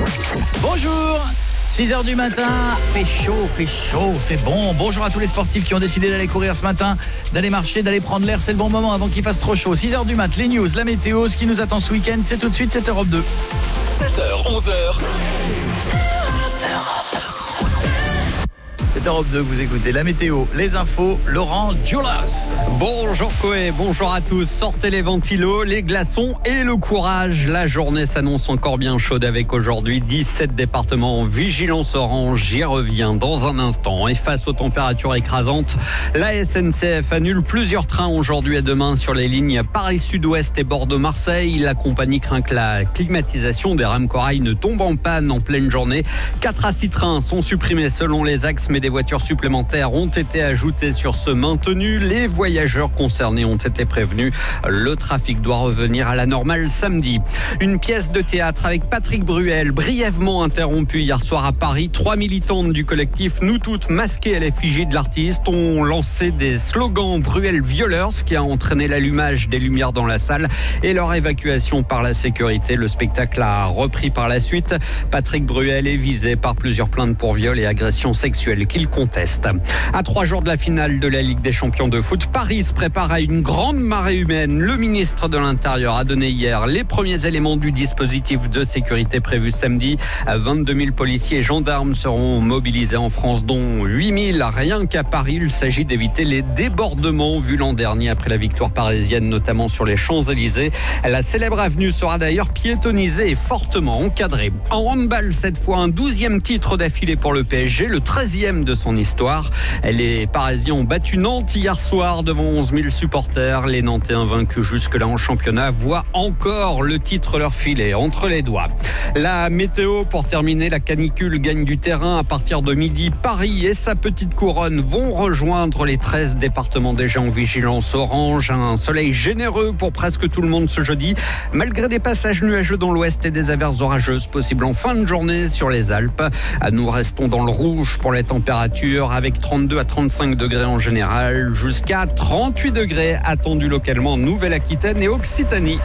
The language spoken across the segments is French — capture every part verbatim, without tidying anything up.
Bonjour, six heures du matin, fait chaud, fait chaud, fait bon. Bonjour à tous les sportifs qui ont décidé d'aller courir ce matin, d'aller marcher, d'aller prendre l'air, c'est le bon moment avant qu'il fasse trop chaud. six heures du mat, les news, la météo, ce qui nous attend ce week-end, c'est tout de suite, c'est Europe deux. sept heures, onze heures. C'est Europe deux que vous écoutez, la météo, les infos, Laurent Djolas. Bonjour Koé, bonjour à tous. Sortez les ventilos, les glaçons et le courage. La journée s'annonce encore bien chaude avec aujourd'hui dix-sept départements en vigilance orange. J'y reviens dans un instant. Et face aux températures écrasantes, la S N C F annule plusieurs trains aujourd'hui et demain sur les lignes Paris-Sud-Ouest et Bordeaux-Marseille. La compagnie craint que la climatisation des rames corail ne tombe en panne en pleine journée. quatre à six trains sont supprimés selon les axes, mais des voitures supplémentaires ont été ajoutées sur ce maintenu. Les voyageurs concernés ont été prévenus. Le trafic doit revenir à la normale samedi. Une pièce de théâtre avec Patrick Bruel, brièvement interrompue hier soir à Paris. Trois militantes du collectif Nous Toutes, masquées à l'effigie de l'artiste, ont lancé des slogans Bruel violeurs, ce qui a entraîné l'allumage des lumières dans la salle et leur évacuation par la sécurité. Le spectacle a repris par la suite. Patrick Bruel est visé par plusieurs plaintes pour viol et agression sexuelle qu'il conteste. À trois jours de la finale de la Ligue des champions de foot, Paris se prépare à une grande marée humaine. Le ministre de l'Intérieur a donné hier les premiers éléments du dispositif de sécurité prévu samedi. vingt-deux mille policiers et gendarmes seront mobilisés en France, dont huit mille rien qu'à Paris. Il s'agit d'éviter les débordements vus l'an dernier après la victoire parisienne, notamment sur les Champs-Élysées. La célèbre avenue sera d'ailleurs piétonnisée et fortement encadrée. En handball, cette fois, un douzième titre d'affilée pour le P S G, le treizième de son histoire. Les Parisiens ont battu Nantes hier soir devant onze mille supporters. Les Nantais invaincus jusque-là en championnat voient encore le titre leur filer entre les doigts. La météo, pour terminer, la canicule gagne du terrain à partir de midi. Paris et sa petite couronne vont rejoindre les treize départements déjà en vigilance orange. Un soleil généreux pour presque tout le monde ce jeudi, malgré des passages nuageux dans l'ouest et des averses orageuses possibles en fin de journée sur les Alpes. Nous restons dans le rouge pour les températures, avec trente-deux à trente-cinq degrés en général, jusqu'à trente-huit degrés attendus localement en Nouvelle-Aquitaine et Occitanie.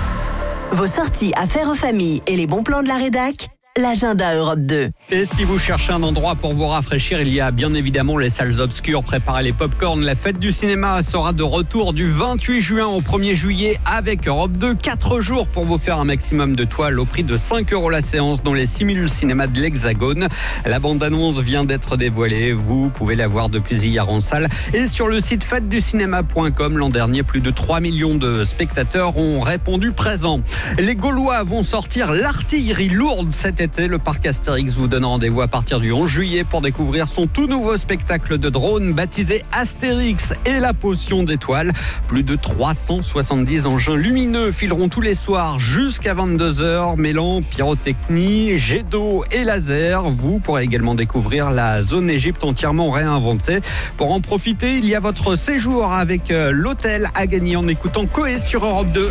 Vos sorties à faire en famille et les bons plans de la rédac, l'agenda Europe deux. Et si vous cherchez un endroit pour vous rafraîchir, il y a bien évidemment les salles obscures. Préparez les pop-corn. La fête du cinéma sera de retour du vingt-huit juin au premier juillet avec Europe deux. Quatre jours pour vous faire un maximum de toiles au prix de cinq euros la séance dans les six mille cinémas de l'Hexagone. La bande-annonce vient d'être dévoilée. Vous pouvez la voir depuis hier en salle. Et sur le site fête du cinéma point com, l'an dernier, plus de trois millions de spectateurs ont répondu présent. Les Gaulois vont sortir l'artillerie lourde cet été. Le parc Astérix vous donne rendez-vous à partir du onze juillet pour découvrir son tout nouveau spectacle de drone baptisé Astérix et la potion d'étoiles. Plus de trois cent soixante-dix engins lumineux fileront tous les soirs jusqu'à vingt-deux heures, mêlant pyrotechnie, jet d'eau et laser. Vous pourrez également découvrir la zone Égypte entièrement réinventée. Pour en profiter, il y a votre séjour avec l'hôtel à gagner en écoutant Koé sur Europe deux.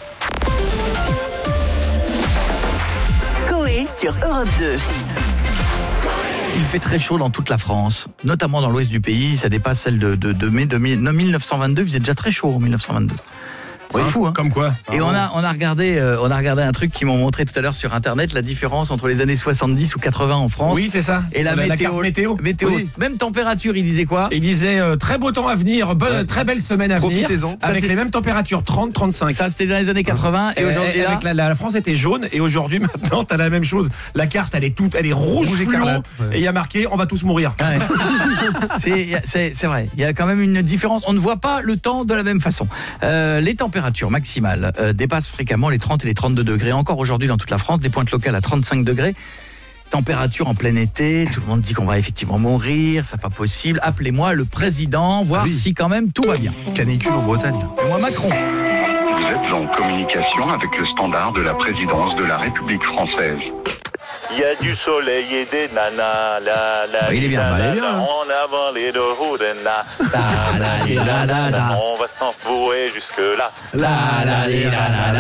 Sur Europe deux. Il fait très chaud dans toute la France, notamment dans l'ouest du pays. Ça dépasse celle de, de, de mai mille neuf cent vingt-deux. Il faisait déjà très chaud en mille neuf cent vingt-deux. C'est fou, hein. Comme quoi. Et on a on a regardé euh, on a regardé un truc qu'ils m'ont montré tout à l'heure sur internet, la différence entre les années soixante-dix ou quatre-vingt en France. Oui, c'est ça. Et la, la, météo, la météo. météo. Oui. Même température, il disait quoi? Il disait euh, très beau temps à venir, bonne, ouais. Très belle semaine à venir. Profitez-en. Avec ça, les mêmes températures, trente, trente-cinq. Ça, c'était dans les années quatre-vingts. Et, et aujourd'hui, et là, avec la, la France était jaune et aujourd'hui, maintenant, t'as la même chose. La carte, elle est toute, elle est rouge, rouge fluo, ouais. Et il y a marqué, on va tous mourir. Ouais. c'est, c'est, c'est vrai. Il y a quand même une différence. On ne voit pas le temps de la même façon. Euh, les températures maximales Euh, dépasse fréquemment les trente et les trente-deux degrés. Encore aujourd'hui dans toute la France, des pointes locales à trente-cinq degrés. Température en plein été, tout le monde dit qu'on va effectivement mourir, c'est pas possible. Appelez-moi le président, voir ah oui. si quand même tout va bien. Canicule en Bretagne. Et moi Macron. Vous êtes en communication avec le standard de la présidence de la République française. Il y a du soleil et des nanas, la la oh, il est bien, la, bah, la, il est bien, la, hein. en avant les deux houdena, la la la la la, on va s'enfouer jusque là, la la la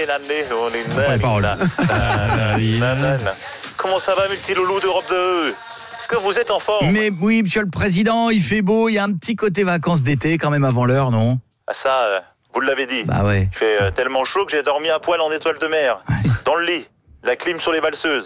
la la. Comment ça va, multi-loulou d'Europe deux? Est-ce que vous êtes en forme? Mais oui, monsieur le président, il fait beau, il y a un petit côté vacances d'été quand même avant l'heure, non? Ah ça, euh, vous l'avez dit. Bah ouais. Il fait euh, tellement chaud que j'ai dormi à poil en étoile de mer, dans le lit. La clim sur les valseuses. Ouais.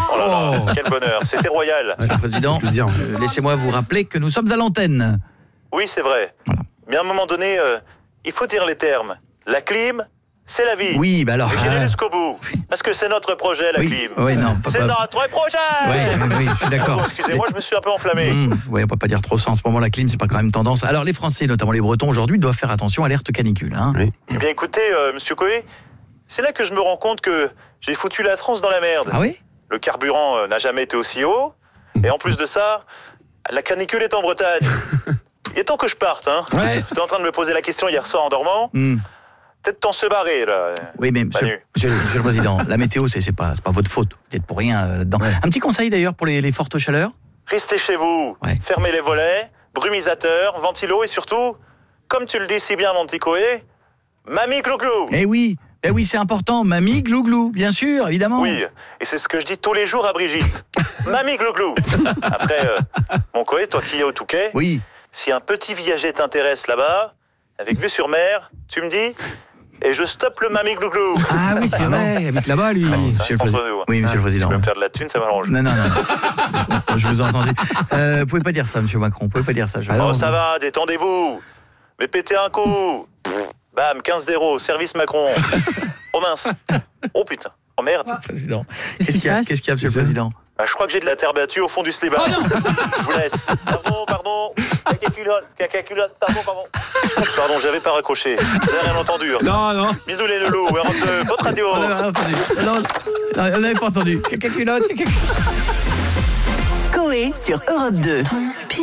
Oh là là, Oh. quel bonheur, c'était royal. Monsieur le Président, euh, laissez-moi vous rappeler que nous sommes à l'antenne. Oui, c'est vrai. Voilà. Mais à un moment donné, euh, il faut dire les termes. La clim, c'est la vie. Oui, bah alors... Et j'irai euh, jusqu'au bout. Parce que c'est notre projet, la oui, clim. oui, non, pas- C'est pas- notre projet. Oui, oui, oui, je suis d'accord. Bon, excusez-moi, je me suis un peu enflammé. Mmh, oui, on peut pas dire trop ça en ce moment, la clim, c'est pas quand même tendance. Alors les Français, notamment les Bretons aujourd'hui, doivent faire attention, alerte canicule. Hein. Oui. Eh bien écoutez, euh, monsieur Coé, c'est là que je me rends compte que j'ai foutu la France dans la merde. Ah oui? Le carburant euh, n'a jamais été aussi haut. Et en plus de ça, la canicule est en Bretagne. Il est temps que je parte, hein. Ouais. J'étais en train de me poser la question hier soir en dormant. Mmh. Peut-être temps de se barrer, là. Oui, mais monsieur, Manu. monsieur, monsieur le Président, la météo, c'est c'est pas, c'est pas votre faute. Vous êtes pour rien euh, là-dedans. Un petit conseil d'ailleurs pour les, les fortes chaleurs. Restez chez vous, Ouais. fermez les volets, brumisateur, ventilo et surtout, comme tu le dis si bien, mon petit Coé, mamie glouglou. Eh oui, eh oui, c'est important. Mamie glouglou, bien sûr, évidemment. Oui, et c'est ce que je dis tous les jours à Brigitte. Mamie glouglou. Après, euh, mon Coé, toi qui es au Touquet, Oui. si un petit viager t'intéresse là-bas, avec vue sur mer, tu me dis, et je stoppe le mamie glouglou. Ah oui, c'est vrai. Il habite là-bas, lui. ça Monsieur reste le entre Président. nous, hein. Oui, monsieur le Si Président. tu veux me faire de la thune, ça m'arrange. Non, non, non. Je vous ai entendu. Euh, vous pouvez pas dire ça, monsieur Macron. Vous pouvez pas dire ça. je- Oh, ça va, détendez-vous. Mais pétez un coup. Bam, quinze zéro, service Macron. Oh mince. Oh putain. Oh merde. Président. Qu'est-ce qui se qu'il y a, passe Qu'est-ce qu'il y a, monsieur le Président? Bah, je crois que j'ai de la terre battue au fond du slibard. Je vous laisse. Pardon, pardon. Caca culotte, caca culotte. Pardon, pardon. Oups, pardon, j'avais pas raccroché. Vous avez rien entendu. Hein. Non, non. Bisous les loulous, Europe deux, votre radio. On n'avait entendu. Non, non, on n'avait pas entendu. Caca culotte, caca culotte. Coé sur Europe deux.